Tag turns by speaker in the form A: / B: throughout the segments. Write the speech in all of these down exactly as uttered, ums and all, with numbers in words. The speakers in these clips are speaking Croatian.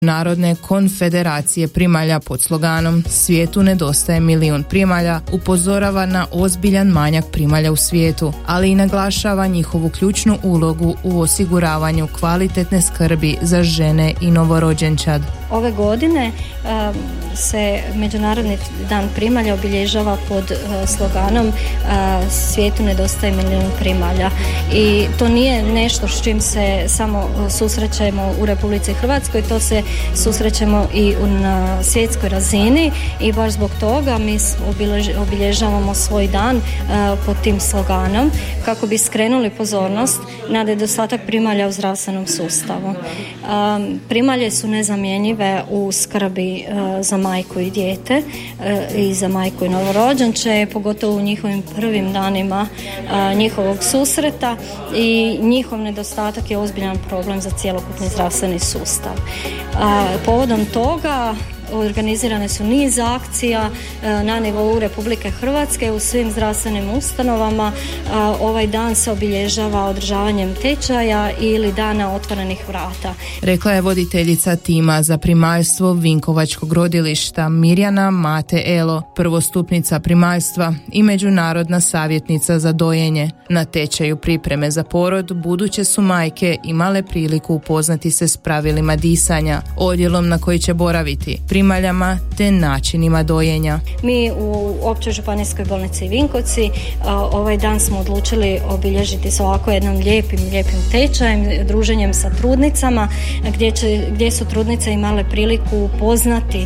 A: Narodne konfederacije primalja pod sloganom "Svijetu nedostaje milijun primalja" upozorava na ozbiljan manjak primalja u svijetu, ali i naglašava njihovu ključnu ulogu u osiguravanju kvalitetne skrbi za žene i novorođenčad.
B: Ove godine um, se Međunarodni dan primalja obilježava pod uh, sloganom uh, "Svijetu nedostaje milijun primalja" i to nije nešto s čim se samo uh, susrećemo u Republici Hrvatskoj, to se susrećemo i na svjetskoj razini i baš zbog toga mi obilježavamo svoj dan uh, pod tim sloganom kako bi skrenuli pozornost na nedostatak primalja u zdravstvenom sustavu. Um, primalje su nezamjenjive u skrbi uh, za majku i dijete uh, i za majku i novorođenče, pogotovo u njihovim prvim danima uh, njihovog susreta, i njihov nedostatak je ozbiljan problem za cjelokupni zdravstveni sustav. Uh, povodom toga organizirane su niz akcija na nivou Republike Hrvatske u svim zdravstvenim ustanovama. Ovaj dan se obilježava održavanjem tečaja ili dana otvorenih vrata.
A: Rekla je voditeljica tima za primaljstvo Vinkovačkog rodilišta Mirjana Mate Elo, prvostupnica primaljstva i međunarodna savjetnica za dojenje. Na tečaju pripreme za porod buduće su majke imale priliku upoznati se s pravilima disanja, odjelom na koji će boraviti, primaljama te načinima dojenja.
B: Mi u Općoj županijskoj bolnici Vinkovci ovaj dan smo odlučili obilježiti s ovako jednom lijepim, lijepim tečajem, druženjem sa trudnicama, gdje, će, gdje su trudnice imale priliku upoznati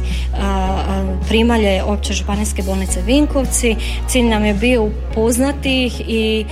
B: primalje Opće županijske bolnice Vinkovci. Cilj nam je bio upoznati ih i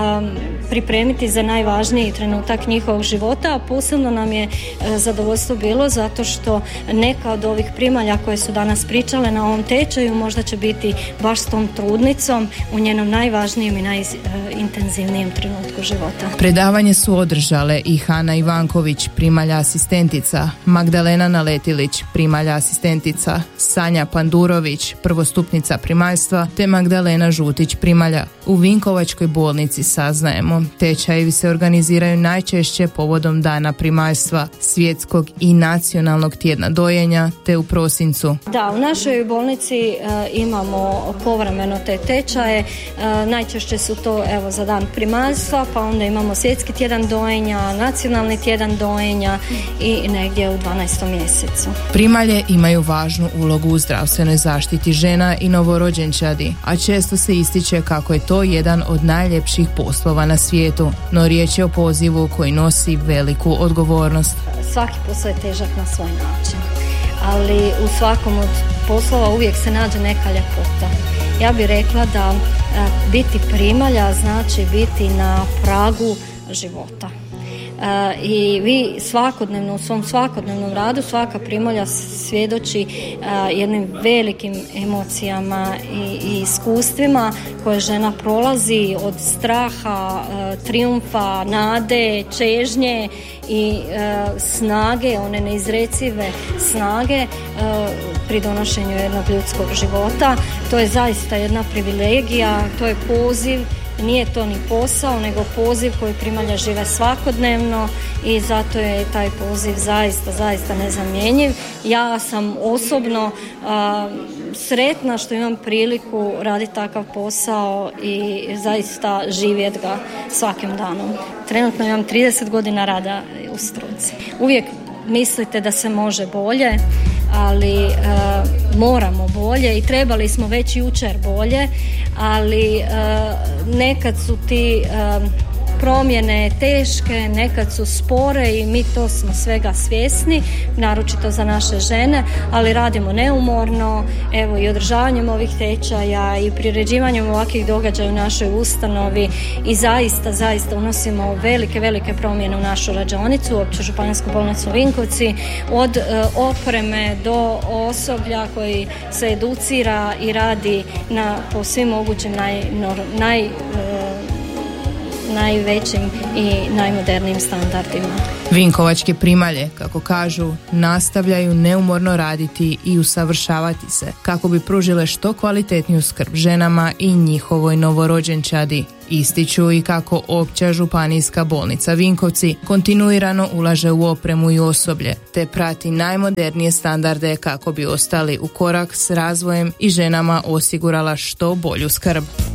B: pripremiti za najvažniji trenutak njihovog života, a posebno nam je zadovoljstvo bilo zato što neka od ovih primalja koje su danas pričale na ovom tečaju možda će biti baš s tom trudnicom u njenom najvažnijem i najintenzivnijem trenutku života.
A: Predavanje su održale i Hana Ivanković, primalja asistentica, Magdalena Naletilić, primalja asistentica, Sanja Pandurović, prvostupnica primaljstva, te Magdalena Žutić, primalja. U Vinkovačkoj bolnici saznajemo, tečajevi se organiziraju najčešće povodom dana primaljstva, svjetskog i nacionalnog tjedna dojenja, te u prosincu.
B: Da, u našoj bolnici uh, imamo povremeno te tečaje, uh, najčešće su to evo za dan primaljstva, pa onda imamo svjetski tjedan dojenja, nacionalni tjedan dojenja i negdje u dvanaestom mjesecu.
A: Primalje imaju važnu ulogu u zdravstvenoj zaštiti žena i novorođenčadi, a često se ističe kako je to jedan od najljepših poslova na svijetu, no riječ je o pozivu koji nosi veliku odgovornost.
B: Svaki posao je težak na svoj način, ali u svakom od poslova uvijek se nađe neka ljepota. Ja bih rekla da a, biti primalja znači biti na pragu života. Uh, i vi svakodnevno u svom svakodnevnom radu svaka primalja svjedoči uh, jednim velikim emocijama i, i iskustvima koje žena prolazi od straha, uh, trijumfa, nade, čežnje i uh, snage, one neizrecive snage uh, pri donošenju jednog ljudskog života. To je zaista jedna privilegija, to je poziv. Nije to ni posao, nego poziv koji primalja žive svakodnevno i zato je taj poziv zaista, zaista nezamjenjiv. Ja sam osobno a, sretna što imam priliku raditi takav posao i zaista živjeti ga svakim danom. Trenutno imam trideset godina rada u struci. Uvijek mislite da se može bolje, ali e, moramo bolje i trebali smo već jučer bolje, ali e, nekad su ti e, promjene teške, nekad su spore i mi to smo svega svjesni, naročito za naše žene, ali radimo neumorno, evo i održavanjem ovih tečaja i priređivanjem ovakvih događaja u našoj ustanovi i zaista, zaista unosimo velike, velike promjene u našu rađaonicu, u Opću županijsku bolnicu Vinkovci, od e, opreme do osoblja koji se educira i radi na po svim mogućim naj, naj e, najvećim i najmodernijim standardima.
A: Vinkovačke primalje, kako kažu, nastavljaju neumorno raditi i usavršavati se kako bi pružile što kvalitetniju skrb ženama i njihovoj novorođenčadi. Ističu i kako Opća županijska bolnica Vinkovci kontinuirano ulaže u opremu i osoblje, te prati najmodernije standarde kako bi ostali u korak s razvojem i ženama osigurala što bolju skrb.